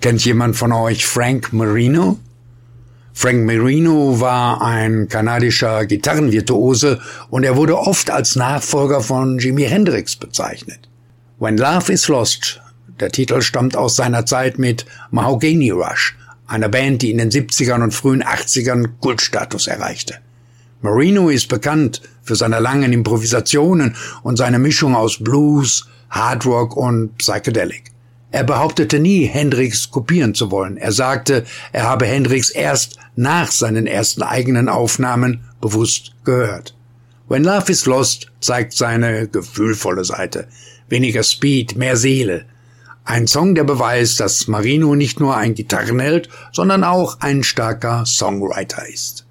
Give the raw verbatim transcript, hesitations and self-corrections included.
Kennt jemand von euch Frank Marino? Frank Marino war ein kanadischer Gitarrenvirtuose und er wurde oft als Nachfolger von Jimi Hendrix bezeichnet. When Love is Lost, der Titel stammt aus seiner Zeit mit Mahogany Rush, einer Band, die in den siebzigern und frühen achtzigern Kultstatus erreichte. Marino ist bekannt für seine langen Improvisationen und seine Mischung aus Blues, Hard Rock und Psychedelic. Er behauptete nie, Hendrix kopieren zu wollen. Er sagte, er habe Hendrix erst nach seinen ersten eigenen Aufnahmen bewusst gehört. When Love is Lost zeigt seine gefühlvolle Seite. Weniger Speed, mehr Seele. Ein Song, der beweist, dass Marino nicht nur ein Gitarrenheld, sondern auch ein starker Songwriter ist.